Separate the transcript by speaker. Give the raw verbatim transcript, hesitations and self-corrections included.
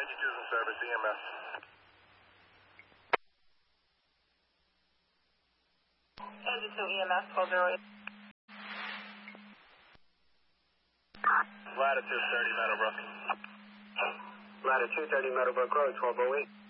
Speaker 1: ninety-two's in service, E M S.
Speaker 2: ninety-two E M S, twelve oh eight.
Speaker 1: Latitude thirty, Meadowbrook.
Speaker 3: Latitude thirty, Meadowbrook Road, twelve oh eight.